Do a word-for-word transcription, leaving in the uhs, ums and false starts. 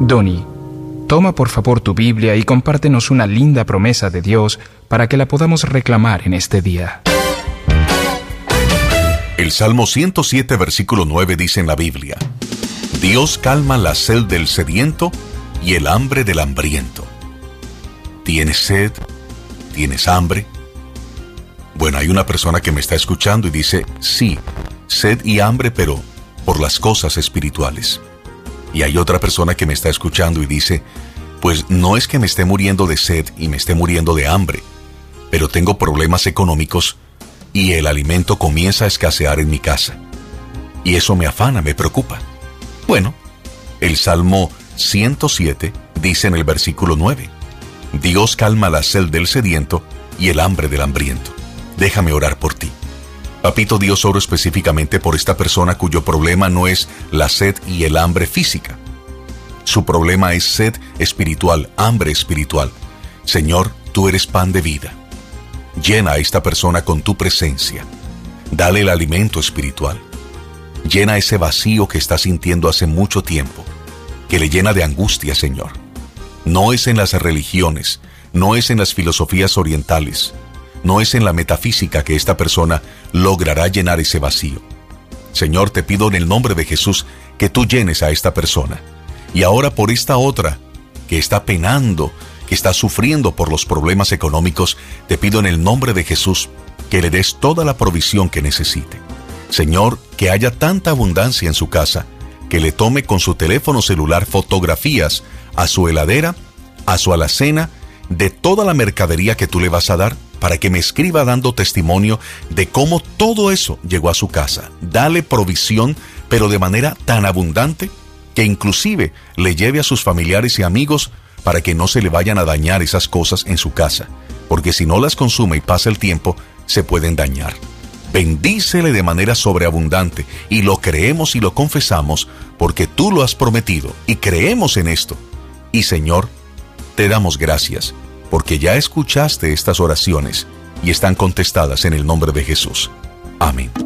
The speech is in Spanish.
Donnie, toma por favor tu Biblia y compártenos una linda promesa de Dios para que la podamos reclamar en este día. El Salmo ciento siete, versículo nueve dice en la Biblia: Dios calma la sed del sediento y el hambre del hambriento. ¿Tienes sed? ¿Tienes hambre? Bueno, hay una persona que me está escuchando y dice, sí, sed y hambre, pero por las cosas espirituales. Y hay otra persona que me está escuchando y dice, pues no es que me esté muriendo de sed y me esté muriendo de hambre, pero tengo problemas económicos y el alimento comienza a escasear en mi casa. Y eso me afana, me preocupa. Bueno, el Salmo ciento siete dice en el versículo nueve, Dios calma la sed del sediento y el hambre del hambriento. Déjame orar por ti. Papito Dios, oro específicamente por esta persona cuyo problema no es la sed y el hambre física. Su problema es sed espiritual, hambre espiritual. Señor, tú eres pan de vida. Llena a esta persona con tu presencia. Dale el alimento espiritual. Llena ese vacío que está sintiendo hace mucho tiempo, que le llena de angustia, Señor. No es en las religiones, no es en las filosofías orientales, no es en la metafísica que esta persona logrará llenar ese vacío. Señor, te pido en el nombre de Jesús que tú llenes a esta persona. Y ahora por esta otra, que está penando, que está sufriendo por los problemas económicos, te pido en el nombre de Jesús que le des toda la provisión que necesite. Señor, que haya tanta abundancia en su casa, que le tome con su teléfono celular fotografías a su heladera, a su alacena, de toda la mercadería que tú le vas a dar, para que me escriba dando testimonio de cómo todo eso llegó a su casa. Dale provisión, pero de manera tan abundante que inclusive le lleve a sus familiares y amigos para que no se le vayan a dañar esas cosas en su casa, porque si no las consume y pasa el tiempo, se pueden dañar. Bendícele de manera sobreabundante, y lo creemos y lo confesamos, porque tú lo has prometido, y creemos en esto. Y Señor, te damos gracias, porque ya escuchaste estas oraciones, y están contestadas en el nombre de Jesús. Amén.